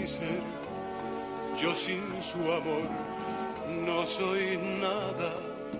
mi ser. Yo sin su amor no soy nada.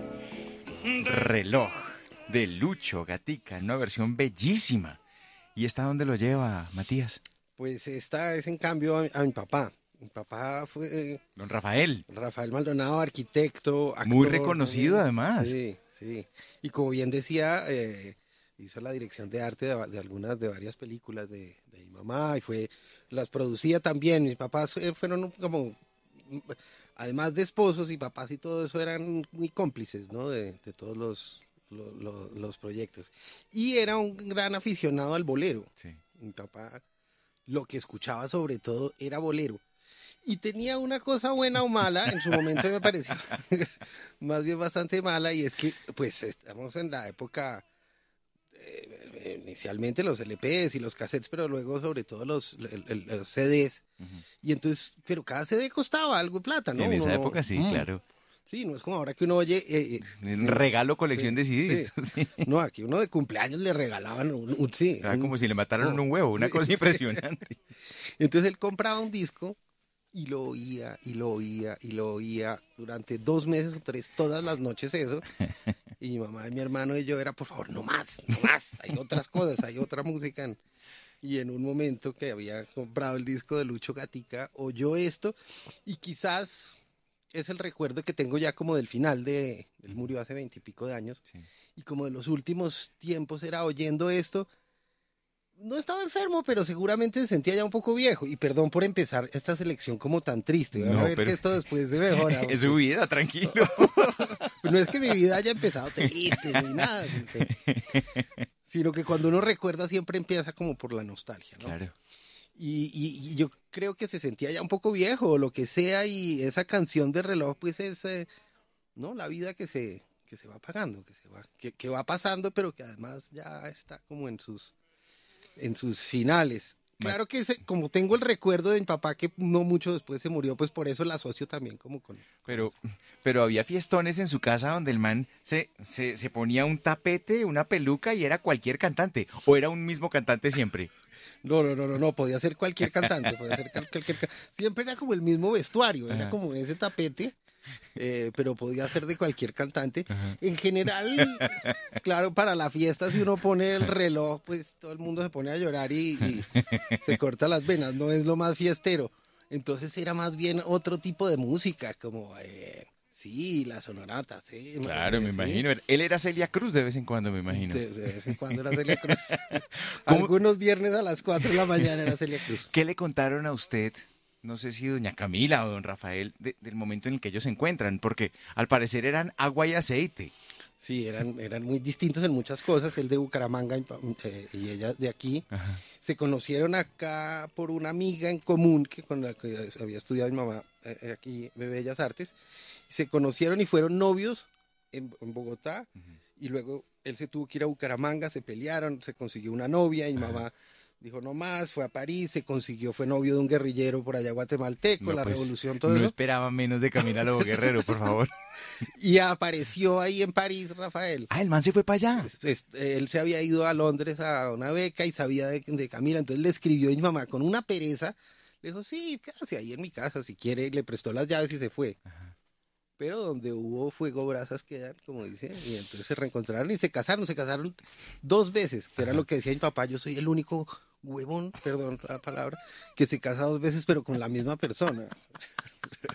Reloj de Lucho Gatica, una versión bellísima. ¿Y esta dónde lo lleva, Matías? Pues esta es en cambio a mi papá. Mi papá fue Don Rafael. Rafael Maldonado, arquitecto, actor. Muy reconocido además. Sí, sí. Y como bien decía, hizo la dirección de arte de varias películas de mi mamá y las producía también. Mis papás fueron como, además de esposos y papás y todo eso, eran muy cómplices, ¿no? De todos los proyectos. Y era un gran aficionado al bolero. Sí. Mi papá lo que escuchaba sobre todo era bolero. Y tenía una cosa buena o mala, en su momento me pareció más bien bastante mala, y es que pues estamos en la época, inicialmente los LPs y los cassettes, pero luego sobre todo los CDs. Uh-huh. Y entonces, pero cada CD costaba algo de plata, ¿no? En esa época sí, claro. Sí, no es como ahora que uno oye... un regalo, colección de CDs. Sí. Sí. No, aquí uno de cumpleaños le regalaban Era como si le mataran un huevo, una cosa impresionante. Entonces él compraba un disco y lo oía, y lo oía, y lo oía durante 2 meses o 3, todas las noches eso. Y mi mamá y mi hermano y yo era, por favor, no más, hay otras cosas, hay otra música. Y en un momento que había comprado el disco de Lucho Gatica, oyó esto y quizás... es el recuerdo que tengo ya como del final él murió hace 20 y pico de años, sí. Y como de los últimos tiempos era oyendo esto, no estaba enfermo, pero seguramente se sentía ya un poco viejo, y perdón por empezar esta selección como tan triste, a ver que esto después se mejora. Es su vida, tranquilo. No es que mi vida haya empezado triste ni nada, sino que cuando uno recuerda siempre empieza como por la nostalgia, ¿no? Claro. Y yo creo que se sentía ya un poco viejo o lo que sea, y esa canción de reloj pues es no, la vida que se va apagando, que va pasando, pero que además ya está como en sus finales. Claro que como tengo el recuerdo de mi papá que no mucho después se murió, pues por eso la asocio también como con pero había fiestones en su casa donde el man se ponía un tapete, una peluca y era cualquier cantante, o era un mismo cantante siempre. No, podía ser cualquier cantante, siempre era como el mismo vestuario, era como ese tapete, pero podía ser de cualquier cantante. Ajá. En general, claro, para la fiesta si uno pone el reloj, pues todo el mundo se pone a llorar y se corta las venas, no es lo más fiestero. Entonces era más bien otro tipo de música, como... sí, la sonorata, sí. Claro, me imagino. Él era Celia Cruz de vez en cuando, me imagino. De vez en cuando era Celia Cruz. Algunos viernes a las 4 de la mañana era Celia Cruz. ¿Qué le contaron a usted, no sé si doña Camila o don Rafael, del momento en el que ellos se encuentran? Porque al parecer eran agua y aceite. Sí, eran muy distintos en muchas cosas. Él de Bucaramanga y ella de aquí. Ajá. Se conocieron acá por una amiga en común con la que había estudiado mi mamá aquí en Bellas Artes. Se conocieron y fueron novios en Bogotá. Uh-huh. Y luego él se tuvo que ir a Bucaramanga, se pelearon, se consiguió una novia y mi mamá dijo no más, fue a París, fue novio de un guerrillero por allá guatemalteco, la revolución, todo no eso. No esperaba menos de Camila Lobo Guerrero, por favor. Y apareció ahí en París Rafael. Ah, el man se fue para allá. Él se había ido a Londres a una beca y sabía de Camila, entonces le escribió a mi mamá con una pereza, le dijo, sí, quédase ahí en mi casa si quiere, le prestó las llaves y se fue. Ajá. Pero donde hubo fuego, brasas quedan, como dicen, y entonces se reencontraron y se casaron 2 veces, que era lo que decía mi papá, yo soy el único huevón, perdón la palabra, que se casa 2 veces pero con la misma persona.